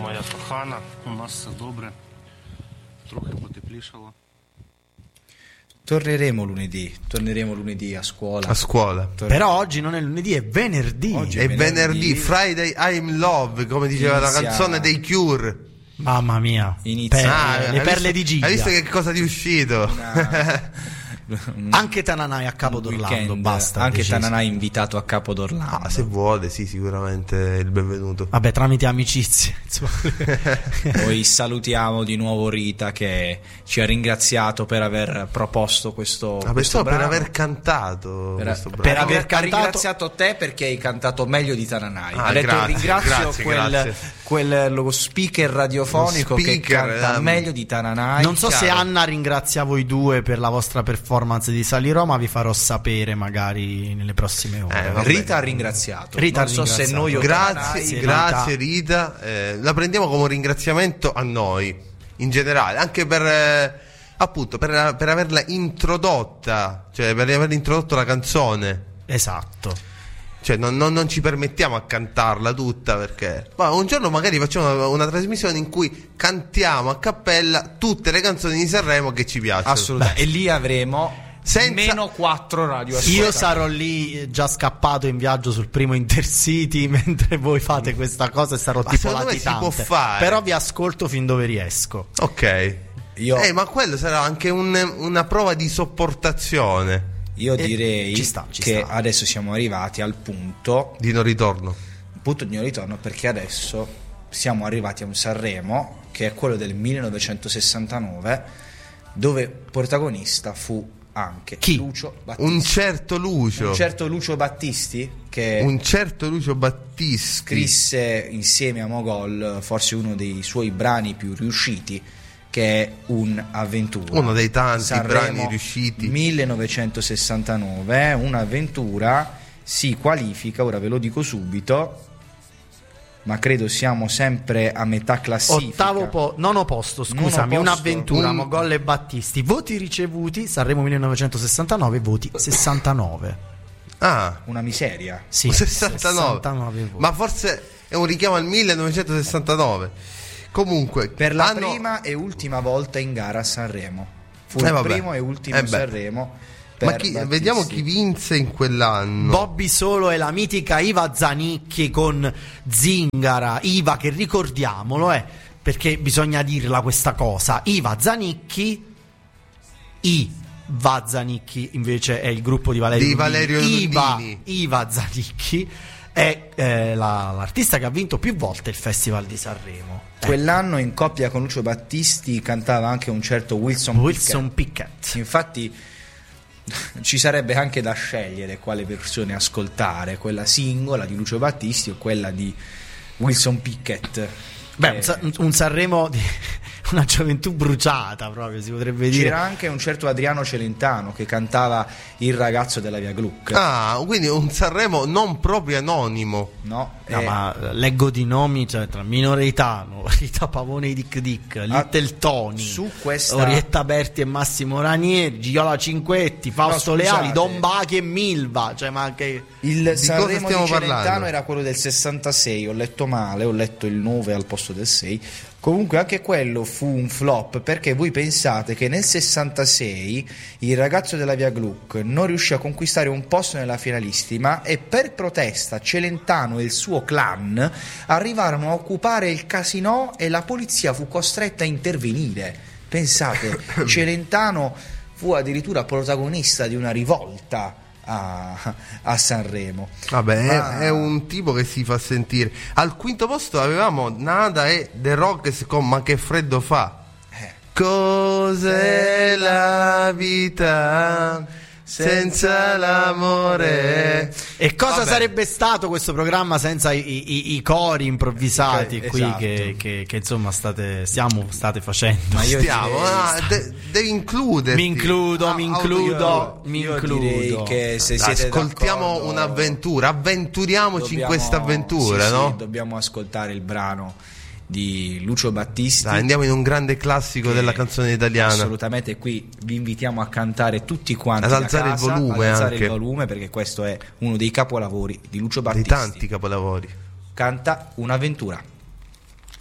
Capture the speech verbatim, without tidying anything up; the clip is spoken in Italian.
моя кохана, у нас все добре, трохи потеплішало. Torneremo lunedì, torneremo lunedì a scuola. A scuola. Torneremo. Però oggi non è lunedì, è venerdì. Oggi È venerdì. venerdì, Friday I'm in love, come diceva Inizia- la canzone dei Cure. Mamma mia. Inizia- Per- Ah, le hai perle visto- di Giga. Hai visto che cosa ti è uscito? Anche Tananai a Capo d'Orlando, Weekend, basta. anche deciso. Tananai invitato a Capo d'Orlando. Ah, se vuole, sì, sicuramente il benvenuto. Vabbè, tramite amicizie. Insomma. Poi salutiamo di nuovo Rita che ci ha ringraziato per aver proposto questo, Ah, questo pensavo per brano. aver cantato Per, questo per brano. aver Ha cantato- ringraziato te perché hai cantato meglio di Tananai. Ah, ha detto grazie, ringrazio grazie, quel, grazie. quel lo speaker radiofonico Lo speaker, che canta ehm, meglio di Tananai. Non so se chiaro. Anna ringrazia voi due per la vostra performance di Salirò, ma vi farò sapere magari nelle prossime ore. Eh, vabbè. Rita ha ringraziato. Rita non ha so se ringraziato. noi o Grazie, Tananai. sì, grazie Rita. Eh, la prendiamo come un ringraziamento a noi, in generale, anche per eh, appunto per, per averla introdotta, cioè per aver introdotto la canzone. Esatto. Cioè non, non- non ci permettiamo a cantarla tutta perché ma un giorno magari facciamo una, una trasmissione in cui cantiamo a cappella tutte le canzoni di Sanremo che ci piacciono. Assolutamente. E lì avremo Senza- meno quattro radio. Io sarò lì eh, già scappato in viaggio sul primo Intercity mentre voi fate questa cosa e sarò Ma tipo secondo me si latitante. può fare. Però vi ascolto fin dove riesco. Ok. Io, Eh, ma quello sarà anche un- una prova di sopportazione, io Eh, direi ci sta, ci che sta. adesso siamo arrivati al punto, di non ritorno. punto di non ritorno, perché adesso siamo arrivati a un Sanremo che è quello del millenovecentosessantanove, dove protagonista fu anche Chi? Lucio Battisti. Un certo Lucio. Un certo Lucio Battisti che Un certo Lucio Battisti. scrisse insieme a Mogol forse uno dei suoi brani più riusciti, che è Un'avventura. Uno dei tanti Sanremo brani riusciti. millenovecentosessantanove, Un'avventura si qualifica, ora ve lo dico subito, ma credo siamo sempre a metà classifica. Ottavo po- nono posto, scusami, Nono posto. un'avventura, Un- Mogol e Battisti. Voti ricevuti, Sanremo millenovecentosessantanove, voti sessantanove. Ah, Una miseria. Sì, sessantanove. sessantanove voti. Ma forse è un richiamo al millenovecentosessantanove. Comunque, Per la hanno- prima e ultima volta in gara a Sanremo. Fu Eh, il vabbè. primo e ultimo Eh, beh. Sanremo. Ma per chi- Battisti. vediamo chi vinse in quell'anno. Bobby Solo e la mitica Iva Zanicchi con Zingara. Iva, che ricordiamolo, eh, perché bisogna dirla questa cosa. Iva Zanicchi, Iva Zanicchi invece è il gruppo di Valerio Di Lundini. Valerio Iva, Lundini. Iva Zanicchi è eh, la- l'artista che ha vinto più volte il Festival di Sanremo. Eh, Quell'anno in coppia con Lucio Battisti cantava anche un certo Wilson, Wilson Pickett. Pickett. Infatti ci sarebbe anche da scegliere quale versione ascoltare, quella singola di Lucio Battisti o quella di Wilson Pickett. Beh, Eh, un, Sa- un Sanremo di una gioventù bruciata, proprio si potrebbe dire. c'era anche un certo Adriano Celentano che cantava Il ragazzo della via Gluck. Ah, quindi un Sanremo non proprio anonimo. No, No, Eh, ma leggo di nomi, cioè tra Minore Itano, Rita Pavone e Dick Dick, Little Tony, su questa- Orietta Berti e Massimo Ranieri, Giola Cinquetti, Fausto No, Leali, scusate. Don Bachi e Milva, cioè ma che... Il cosa Sanremo stiamo di Celentano parlando? era quello del sessantasei, ho letto male, ho letto il nove al posto del sei. Comunque anche quello fu un flop, perché voi pensate che nel sessantasei il ragazzo della via Gluck non riuscì a conquistare un posto nella finalissima e per protesta Celentano e il suo clan arrivarono a occupare il casinò e la polizia fu costretta a intervenire. Pensate, Celentano fu addirittura protagonista di una rivolta a, a Sanremo. Vabbè, Ma- è, è un tipo che si fa sentire. Al quinto posto avevamo Nada e The Rockets con Ma che freddo fa. Eh. Cos'è la vita senza l'amore? E cosa Vabbè. sarebbe stato questo programma senza i, i- i cori improvvisati Eh, qui esatto. che, che- che, insomma state, stiamo, state facendo? Ma io Stiamo, direi- ah, de- devi includerti. Mi includo, Ah, mi auto- includo, mi io includo. direi che se siete Ascoltiamo d'accordo, un'avventura, avventuriamoci in dobbiamo- questa avventura, sì, no? sì, dobbiamo ascoltare il brano di Lucio Battisti. Dai, andiamo in un grande classico che della canzone italiana. Assolutamente, qui vi invitiamo a cantare tutti quanti Ad da alzare il casa, volume ad alzare anche. il volume, perché questo è uno dei capolavori di Lucio Dei Battisti. tanti capolavori. Canta Un'avventura.